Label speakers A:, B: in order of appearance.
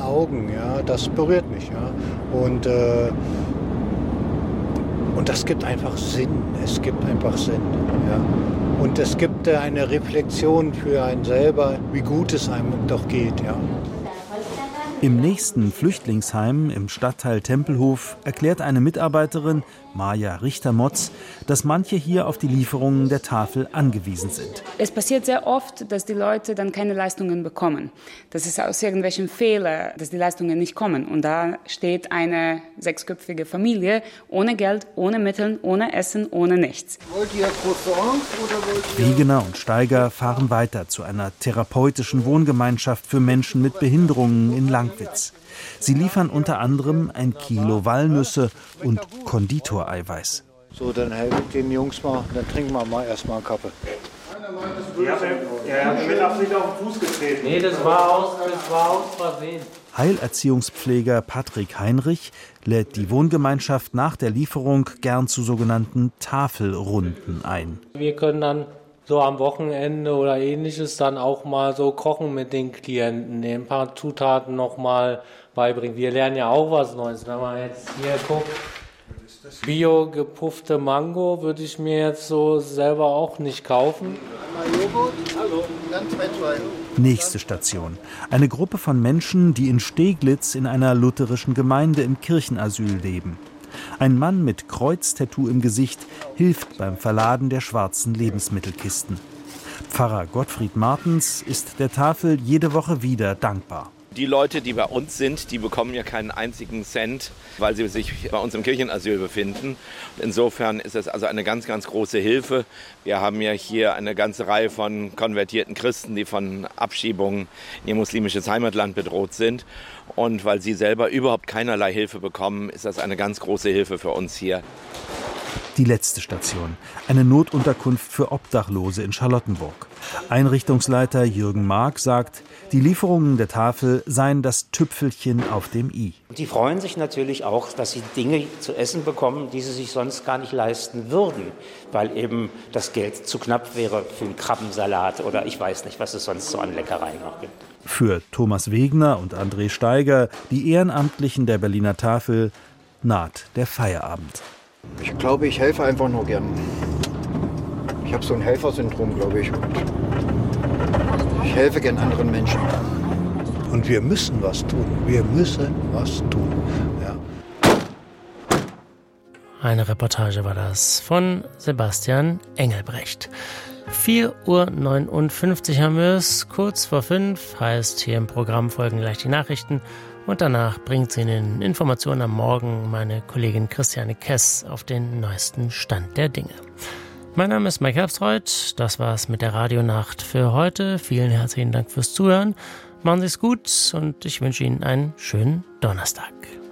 A: Augen, ja, das berührt mich, ja. Und das gibt einfach Sinn. Es gibt einfach Sinn, ja. Und es gibt eine Reflexion für einen selber, wie gut es einem doch geht, ja.
B: Im nächsten Flüchtlingsheim im Stadtteil Tempelhof erklärt eine Mitarbeiterin, Maja Richter-Motz, dass manche hier auf die Lieferungen der Tafel angewiesen sind.
C: Es passiert sehr oft, dass die Leute dann keine Leistungen bekommen. Das ist aus irgendwelchen Fehlern, dass die Leistungen nicht kommen. Und da steht eine 6-köpfige Familie ohne Geld, ohne Mittel, ohne Essen, ohne nichts.
A: Wollt ihr Croissants oder wollt ihr...
B: Wegener und Steiger fahren weiter zu einer therapeutischen Wohngemeinschaft für Menschen mit Behinderungen in Langwitz. Sie liefern unter anderem 1 Kilo Walnüsse und Konditoreiweiß.
A: So, dann helfe ich den Jungs mal, dann trinken wir mal erstmal einen Kaffee.
D: Er hat mit Absicht auf den Fuß getreten.
E: Nee, das war aus Versehen.
B: Heilerziehungspfleger Patrick Heinrich lädt die Wohngemeinschaft nach der Lieferung gern zu sogenannten Tafelrunden ein.
E: Wir können dann so am Wochenende oder Ähnliches dann auch mal so kochen mit den Klienten, ein paar Zutaten noch mal beibringen. Wir lernen ja auch was Neues. Wenn man jetzt hier guckt, bio gepuffte Mango würde ich mir jetzt so selber auch nicht kaufen.
B: Nächste Station. Eine Gruppe von Menschen, die in Steglitz in einer lutherischen Gemeinde im Kirchenasyl leben. Ein Mann mit Kreuztattoo im Gesicht hilft beim Verladen der schwarzen Lebensmittelkisten. Pfarrer Gottfried Martens ist der Tafel jede Woche wieder dankbar.
F: Die Leute, die bei uns sind, die bekommen ja keinen einzigen Cent, weil sie sich bei uns im Kirchenasyl befinden. Insofern ist es also eine ganz, ganz große Hilfe. Wir haben ja hier eine ganze Reihe von konvertierten Christen, die von Abschiebungen in ihr muslimisches Heimatland bedroht sind. Und weil sie selber überhaupt keinerlei Hilfe bekommen, ist das eine ganz große Hilfe für uns hier.
B: Die letzte Station, eine Notunterkunft für Obdachlose in Charlottenburg. Einrichtungsleiter Jürgen Mark sagt, die Lieferungen der Tafel seien das Tüpfelchen auf dem i.
G: Die freuen sich natürlich auch, dass sie Dinge zu essen bekommen, die sie sich sonst gar nicht leisten würden, weil eben das Geld zu knapp wäre für einen Krabbensalat oder ich weiß nicht, was es sonst so an Leckereien noch gibt.
B: Für Thomas Wegner und André Steiger, die Ehrenamtlichen der Berliner Tafel, naht der Feierabend.
A: Ich glaube, ich helfe einfach nur gern. Ich habe so ein Helfersyndrom, glaube ich. Und ich helfe gern anderen Menschen. Und wir müssen was tun. Wir müssen was tun. Ja.
H: Eine Reportage war das von Sebastian Engelbrecht. 4:59 Uhr haben wir es, kurz vor 5, heißt hier im Programm folgen gleich die Nachrichten und danach bringt sie Ihnen Informationen am Morgen meine Kollegin Christiane Kess auf den neuesten Stand der Dinge. Mein Name ist Mike Herbstreuth, das war's mit der Radionacht für heute. Vielen herzlichen Dank fürs Zuhören, machen Sie es gut und ich wünsche Ihnen einen schönen Donnerstag.